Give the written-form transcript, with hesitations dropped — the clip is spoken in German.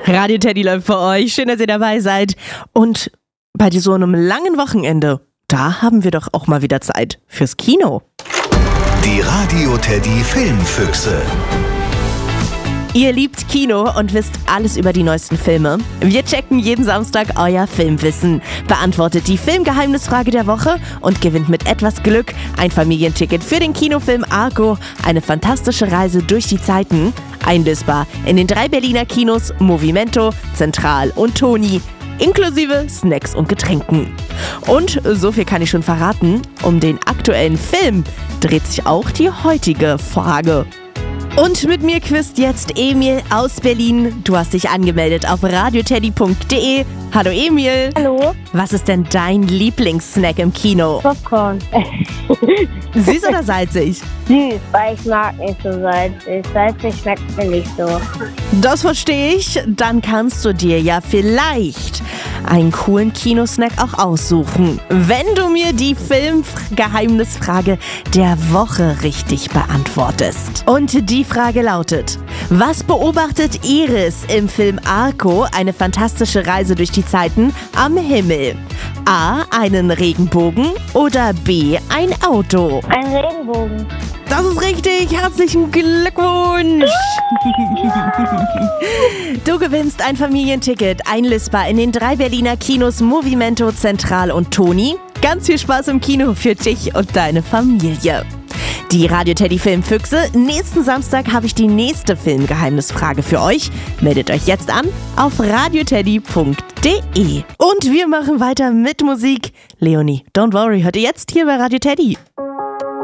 Radio Teddy läuft für euch. Schön, dass ihr dabei seid. Und bei so einem langen Wochenende, da haben wir doch auch mal wieder Zeit fürs Kino. Die Radio Teddy Filmfüchse. Ihr liebt Kino und wisst alles über die neuesten Filme. Wir checken jeden Samstag euer Filmwissen, beantwortet die Filmgeheimnisfrage der Woche und gewinnt mit etwas Glück ein Familienticket für den Kinofilm Arco, eine fantastische Reise durch die Zeiten. Einlösbar in den 3 Berliner Kinos Movimento, Zentral und Toni, inklusive Snacks und Getränken. Und so viel kann ich schon verraten, um den aktuellen Film dreht sich auch die heutige Frage. Und mit mir quizt jetzt Emil aus Berlin. Du hast dich angemeldet auf radioteddy.de. Hallo Emil. Hallo. Was ist denn dein Lieblingssnack im Kino? Popcorn. Süß oder salzig? Süß, weil ich mag nicht so salzig. Salzig schmeckt mir nicht so. Das verstehe ich. Dann kannst du dir ja vielleicht einen coolen Kinosnack auch aussuchen, wenn du mir die Filmgeheimnisfrage der Woche richtig beantwortest. Und die Frage lautet: Was beobachtet Iris im Film Arco, eine fantastische Reise durch die Zeiten, am Himmel? A. Einen Regenbogen oder B. ein Auto? Ein Regenbogen. Das ist richtig. Herzlichen Glückwunsch. Du gewinnst ein Familienticket, einlösbar in den 3 Berliner Kinos Movimento, Zentral und Toni. Ganz viel Spaß im Kino für dich und deine Familie. Die Radio Teddy Filmfüchse. Nächsten Samstag habe ich die nächste Filmgeheimnisfrage für euch. Meldet euch jetzt an auf radioteddy.de. Und wir machen weiter mit Musik. Leonie, don't worry, hört ihr jetzt hier bei Radio Teddy.